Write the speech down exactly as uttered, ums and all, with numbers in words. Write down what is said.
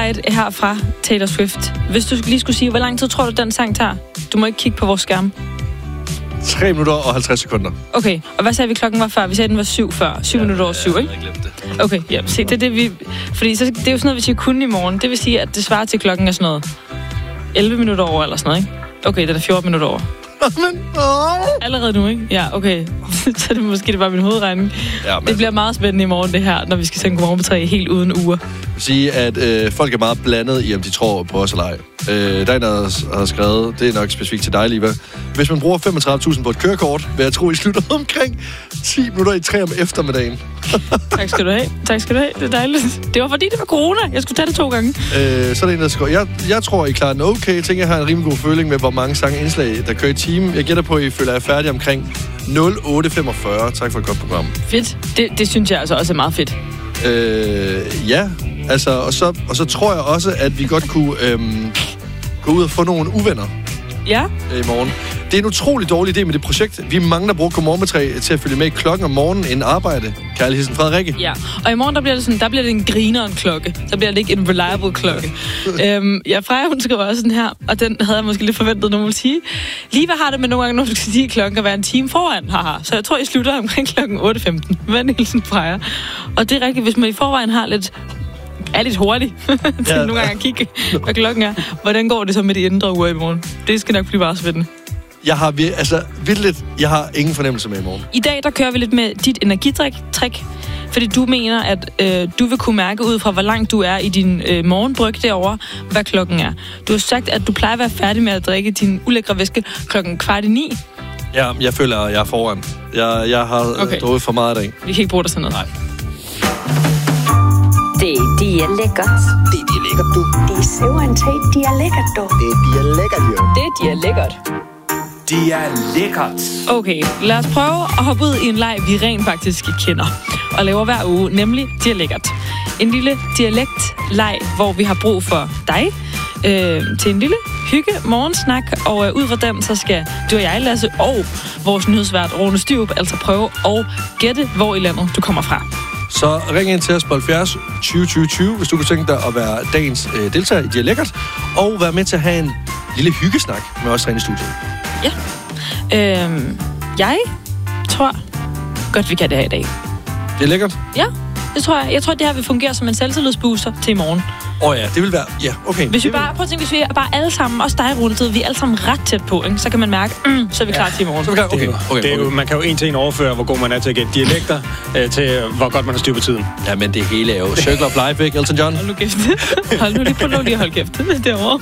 Spotlight her fra Taylor Swift. Hvis du lige skulle sige, hvor lang tid tror du, den sang tager? Du må ikke kigge på vores skærm. tre minutter og halvtreds sekunder. Okay, og hvad sagde vi klokken var før? Vi sagde, den var syv før. syv ja, minutter over syv, ikke? Jeg glemte det. Okay, ja, se, det er det, vi... Fordi så, det er jo sådan noget, hvis vi kunne i morgen. Det vil sige, at det svarer til klokken er sådan noget elleve minutter over eller sådan noget, ikke? Okay, den er fjorten minutter over. Men, åh. Allerede nu, ikke? Ja, okay. Så er det måske det var min hovedregning. Ja, det bliver meget spændende i morgen, det her, når vi skal sende Godmorgen på tre helt uden uger. Jeg vil sige, at øh, folk er meget blandet i, om de tror på os eller ej. Øh, der er en, der har skrevet, det er nok specifikt til dig, Liva. Hvis man bruger femogtredive tusind på et kørekort, vil jeg tro, I slutter omkring ti minutter i tre om eftermiddagen. Tak skal du have. Tak skal du have. Det er dejligt. Det var fordi, det var corona. Jeg skulle tage det to gange. Øh, så er det en, der skriver, jeg, jeg tror, I klarer den okay. Jeg tænker, jeg har en rimelig god føling med, hvor mange sange indslag, der kører i timen. Jeg gætter på, at I føler, at jeg er færdig omkring nul otte femogfyrre. Tak for et godt program. Fedt. Det, det synes jeg altså også er meget fedt. Øh, ja, altså, og så, og så tror jeg også, at vi godt kunne øhm, gå ud og få nogle uvenner. Ja. I morgen. Det er en utrolig dårlig idé med det projekt. Vi er mange, der bruger Godmorgen med tre til at følge med i klokken om morgenen inden arbejde. Kærlig hilsen, Frederikke. Ja, og i morgen der bliver det sådan, der bliver det en grineren klokke. Så bliver det ikke en reliable klokke. øhm, ja, Freja, hun skriver også sådan her, og den havde jeg måske lidt forventet, nogen ville sige. Lige hvad har det med nogle gange, når du skal sige klokken at være en time foran? Haha. Så jeg tror, I slutter omkring klokken otte femten. Venlig hilsen, Freja. Og det er rigtigt, hvis man i forvejen har lidt... er lidt hurtigt til ja. nogle gange at kigge, hvad klokken er. Hvordan går det så med de indre uger i morgen? Det skal nok blive bare spændende. Jeg har, altså, vildt, jeg har ingen fornemmelse med i morgen. I dag, der kører vi lidt med dit energidrik-trick, fordi du mener, at øh, du vil kunne mærke ud fra, hvor langt du er i din øh, morgenbryg derovre, hvad klokken er. Du har sagt, at du plejer at være færdig med at drikke din ulækre væske klokken kvart i ni. Ja, jeg føler, at jeg er foran. Jeg, jeg har okay. drukket for meget i dag. Vi kan ikke bruge det sådan noget. Nej. Det er dialekkert. Det er dialekkert, du. Det er simpelthen dialekkert, du. Det er dialekkert, jo. Det er dialekkert. Det er lækkert. Okay, lad os prøve at hoppe ud i en leg, vi rent faktisk kender og laver hver uge, nemlig dialekkert. En lille dialektleg, hvor vi har brug for dig øh, til en lille hygge morgensnak, og øh, ud fra den, så skal du og jeg, Lasse, og vores nyhedsvært Rune Styrup, altså prøve at gætte, hvor i landet du kommer fra. Så ring ind til os på halvfjerds tyve tyve tyve, hvis du kunne tænke dig at være dagens øh, deltager i Dialekkert, og være med til at have en lille hyggesnak med os herinde i studiet. Ja. Øhm, jeg tror godt, vi kan det her i dag. Det er lækkert? Ja, det tror jeg. Jeg tror, det her vil fungere som en selvtillidsbooster til i morgen. Åh oh ja, det vil være... Ja, okay. Hvis vi bare... Prøv at tænke, hvis vi er bare alle sammen, også dig, Rune, vi er alle sammen ret tæt på, ikke? Så kan man mærke, mm, så er vi klar til i morgen. Så er vi klar. Okay. Det er jo, okay, det er jo, okay. man kan jo en til en overføre, hvor god man er til at gætte dialekter, øh, til hvor godt man har styr på tiden. Ja, men det hele er jo Circle of Life, ikke, Elton John? Hold nu kæft. Hold nu lige på nu lige hold kæft. Derovre.